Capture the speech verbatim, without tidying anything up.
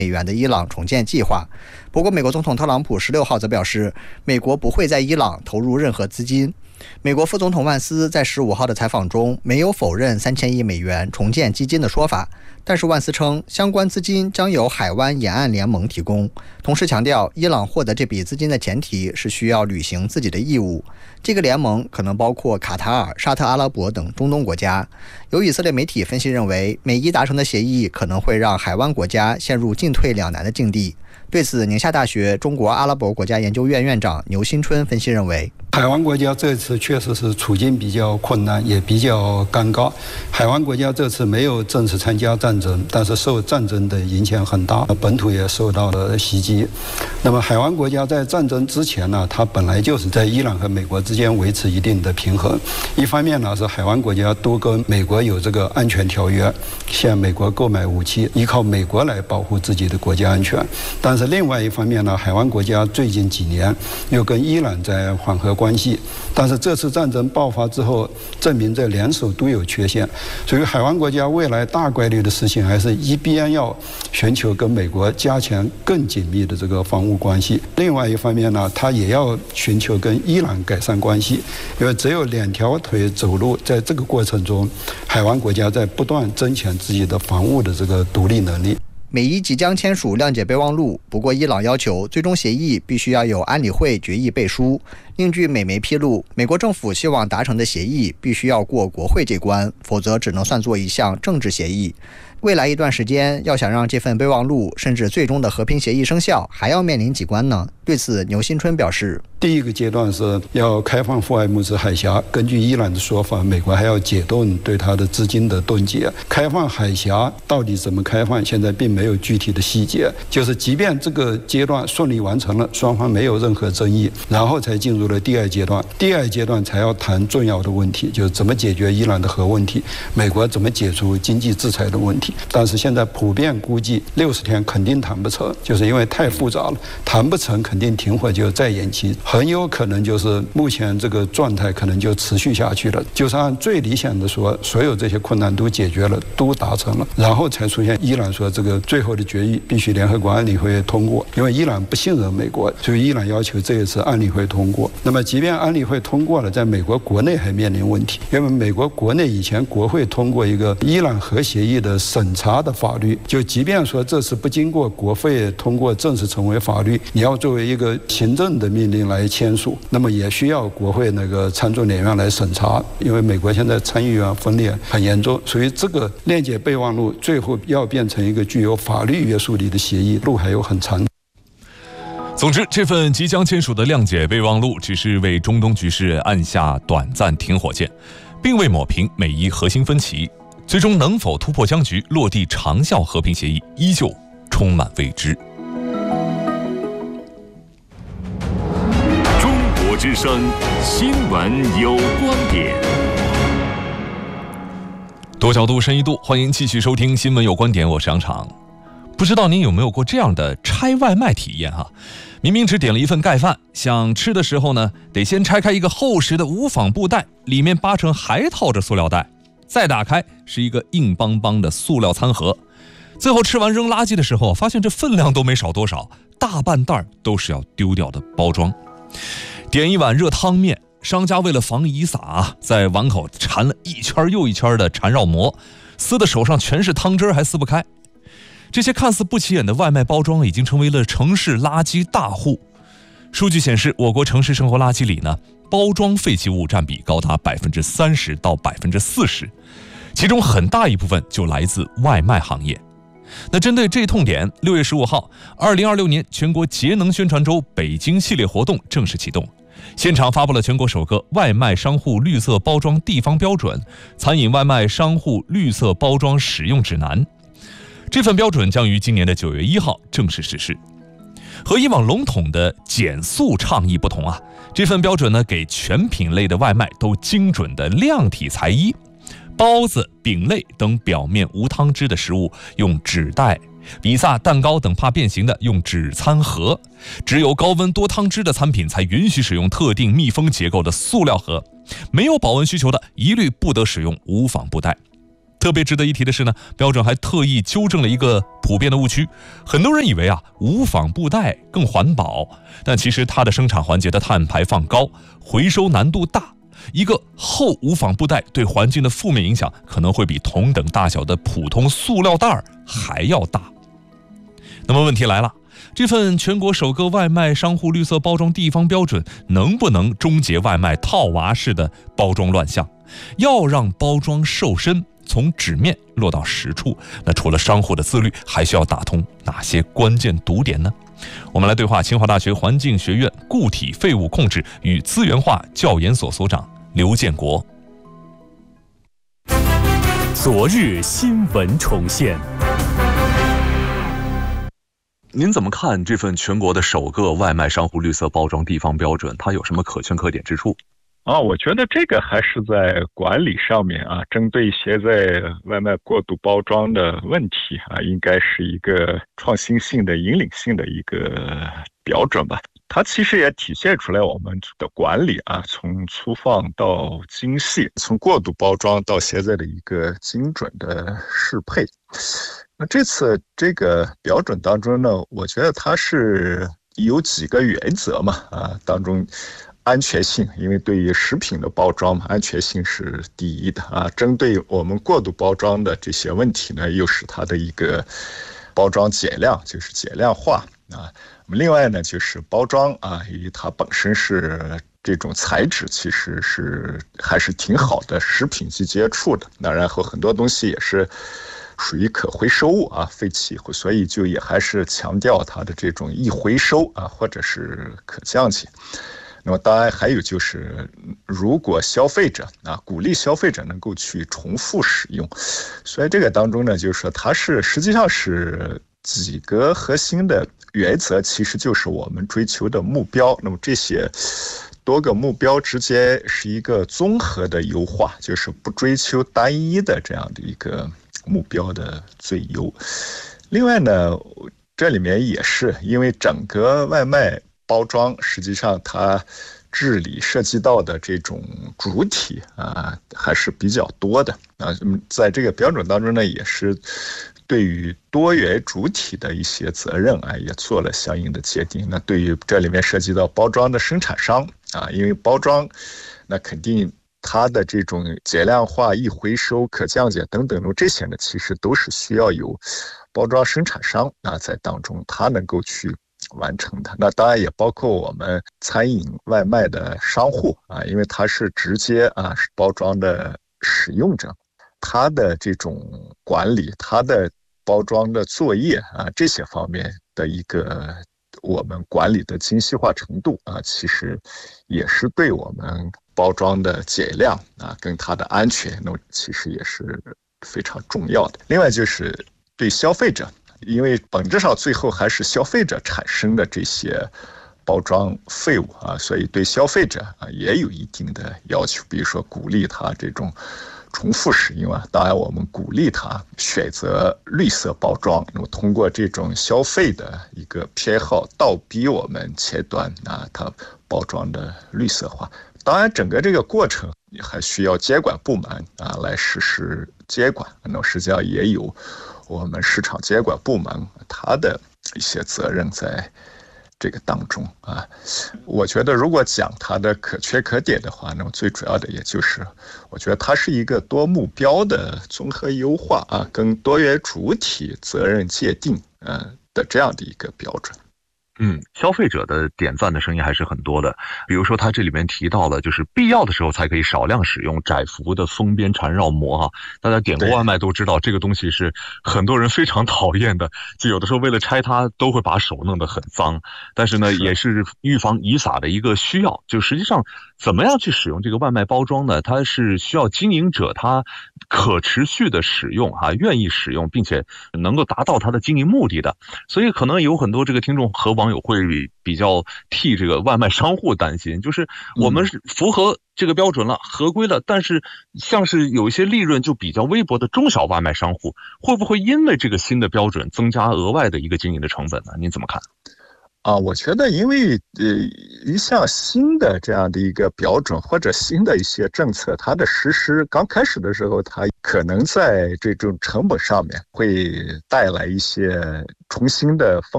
美元的伊朗重建计划。不过，美国总统特朗普十六号则表示，美国不会在伊朗投入任何资金。美国副总统万斯在十五号的采访中没有否认三千亿美元重建基金的说法，但是万斯称相关资金将由海湾沿岸联盟提供，同时强调伊朗获得这笔资金的前提是需要履行自己的义务。这个联盟可能包括卡塔尔、沙特阿拉伯等中东国家。有以色列媒体分析认为，美伊达成的协议可能会让海湾国家陷入进退两难的境地。对此，宁夏大学中国阿拉伯国家研究院院长牛新春分析认为， 海湾国家这次确实是处境比较困难，也比较尴尬。海湾国家这次没有正式参加战争，但是受战争的影响很大，本土也受到了袭击。那么海湾国家在战争之前呢，它本来就是在伊朗和美国之间维持一定的平衡。一方面呢，是海湾国家都跟美国有这个安全条约，向美国购买武器，依靠美国来保护自己的国家安全。但是另外一方面呢，海湾国家最近几年又跟伊朗在缓和关系，但是这次战争爆发之后，证明这联手都有缺陷，所以海湾国家未来大概率的事情还是一边要寻求跟美国加强更紧密的这个防务关系，另外一方面呢，它也要寻求跟伊朗改善关系，因为只有两条腿走路，在这个过程中，海湾国家在不断增强自己的防务的这个独立能力。 美伊即将签署谅解备忘录，不过伊朗要求最终协议必须要有安理会决议背书。另据美媒披露，美国政府希望达成的协议必须要过国会这关，否则只能算作一项政治协议。未来一段时间，要想让这份备忘录甚至最终的和平协议生效，还要面临几关呢？对此，牛新春表示， 第一个阶段是要开放霍尔木兹海峡，根据伊朗的说法，美国还要解冻对它的资金的冻结。开放海峡到底怎么开放，现在并没有具体的细节，就是即便这个阶段顺利完成了，双方没有任何争议，然后才进入了第二阶段。第二阶段才要谈重要的问题，就是怎么解决伊朗的核问题，美国怎么解除经济制裁的问题。但是现在普遍估计六十天肯定谈不成，就是因为太复杂了，谈不成肯定停火就再延期，很有可能就是目前这个状态可能就持续下去了。就是按最理想的说，所有这些困难都解决了，都达成了，然后才出现伊朗说这个最后的决议必须联合国安理会通过，因为伊朗不信任美国，所以伊朗要求这一次安理会通过。那么即便安理会通过了，在美国国内还面临问题，因为美国国内以前国会通过一个伊朗核协议的审查的法律，就即便说这次不经过国会通过正式成为法律，你要作为一个行政的命令来签署，那么也需要国会那个参众两院来审查，因为美国现在参议院分裂很严重，所以这个谅解备忘录最后要变成一个具有法律约束力的协议，路还有很长。 总之，这份即将签署的谅解备忘录只是为中东局势按下短暂停火键，并未抹平美伊核心分歧，最终能否突破僵局，落地长效和平协议，依旧充满未知。 中国之声新闻有观点， 多角度深一度，欢迎继续收听新闻有观点，我是杨昶。不知道您有没有过这样的拆外卖体验哈？明明只点了一份盖饭，想吃的时候呢，得先拆开一个厚实的无纺布袋，里面八成还套着塑料袋，再打开是一个硬邦邦的塑料餐盒，最后吃完扔垃圾的时候，发现这分量都没少多少，大半袋都是要丢掉的包装。点一碗热汤面，商家为了防遗撒，在碗口缠了一圈又一圈的缠绕膜，撕的手上全是汤汁还撕不开。这些看似不起眼的外卖包装已经成为了城市垃圾大户。数据显示，我国城市生活垃圾里呢，包装废弃物占比高达百分之三十到百分之四十，其中很大一部分就来自外卖行业。那针对这痛点，六月十五号，二零二六年全国节能宣传周北京系列活动正式启动。现场发布了全国首个外卖商户绿色包装地方标准——餐饮外卖商户绿色包装使用指南。这份标准将于今年的九月一号正式实施。和以往笼统的减塑倡议不同啊，这份标准呢，给全品类的外卖都精准的量体裁衣。包子、饼类等表面无汤汁的食物用纸袋，比萨、蛋糕等怕变形的用纸餐盒，只有高温多汤汁的餐品才允许使用特定密封结构的塑料盒，没有保温需求的一律不得使用无纺布袋。 特别值得一提的是呢，标准还特意纠正了一个普遍的误区。很多人以为啊，无纺布袋更环保，但其实它的生产环节的碳排放高，回收难度大。一个厚无纺布袋对环境的负面影响可能会比同等大小的普通塑料袋还要大。那么问题来了，这份全国首个外卖商户绿色包装地方标准能不能终结外卖套娃式的包装乱象？要让包装瘦身，从纸面落到实处，那除了商户的自律，还需要打通哪些关键堵点呢？我们来对话清华大学环境学院固体废物控制与资源化教研所所长刘建国。 昨日新闻重现。 您怎么看这份全国的首个外卖商户绿色包装地方标准？它有什么可圈可点之处？ 啊，我觉得这个还是在管理上面啊，针对现在外卖过度包装的问题啊，应该是一个创新性的、引领性的一个标准吧。它其实也体现出来我们的管理啊，从粗放到精细，从过度包装到现在的一个精准的适配。那这次这个标准当中呢，我觉得它是有几个原则嘛，啊，当中安全性，因为对于食品的包装嘛，安全性是第一的啊。针对我们过度包装的这些问题呢，又是它的一个包装减量，就是减量化啊。另外呢，就是包装啊，因为它本身是这种材质，其实是还是挺好的，食品级接触的。那然后很多东西也是属于可回收物啊，废弃，所以就也还是强调它的这种易回收啊，或者是可降解。那么当然还有就是，如果消费者啊，鼓励消费者能够去重复使用，所以这个当中呢，就是说它是实际上是几个核心的原则，其实就是我们追求的目标。那么这些多个目标之间是一个综合的优化，就是不追求单一的这样的一个目标的最优。另外呢，这里面也是因为整个外卖包装实际上它治理涉及到的这种主体啊还是比较多的啊，在这个标准当中呢，也是对于多元主体的一些责任啊，也做了相应的界定。那对于这里面涉及到包装的生产商啊，因为包装那肯定它的这种减量化、易回收、可降解等等这些呢，其实都是需要有包装生产商啊在当中，它能够去完成的。那当然也包括我们餐饮外卖的商户啊，因为它是直接啊包装的使用者，它的这种管理，它的包装的作业啊，这些方面的一个我们管理的精细化程度啊，其实也是对我们包装的减量啊跟它的安全，那其实也是非常重要的。另外就是对消费者，因为本质上最后还是消费者产生的这些包装废物啊，所以对消费者啊也有一定的要求，比如说鼓励他这种重复使用啊，当然我们鼓励他选择绿色包装，那么通过这种消费的一个偏好，倒逼我们前端啊，它包装的绿色化。当然整个这个过程还需要监管部门啊来实施监管，那么实际上也有我们市场监管部门它的一些责任在这个当中啊。我觉得如果讲它的可圈可点的话，那么最主要的也就是我觉得它是一个多目标的综合优化啊，跟多元主体责任界定呃的这样的一个标准。 嗯，消费者的点赞的声音还是很多的。比如说他这里面提到了，就是必要的时候才可以少量使用窄幅的封边缠绕膜哈。大家点过外卖都知道，这个东西是很多人非常讨厌的，就有的时候为了拆它都会把手弄得很脏。但是呢，也是预防遗撒的一个需要。就实际上怎么样去使用这个外卖包装呢？它是需要经营者他可持续的使用哈，愿意使用，并且能够达到它的经营目的的。所以可能有很多这个听众和网友会比较替这个外卖商户担心，就是我们是符合这个标准了，合规了，但是像是有一些利润就比较微薄的中小外卖商户，会不会因为这个新的标准增加额外的一个经营的成本呢？您怎么看？ 啊，我觉得因为呃一项新的这样的一个标准或者新的一些政策，它的实施刚开始的时候，它可能在这种成本上面会带来一些重新的风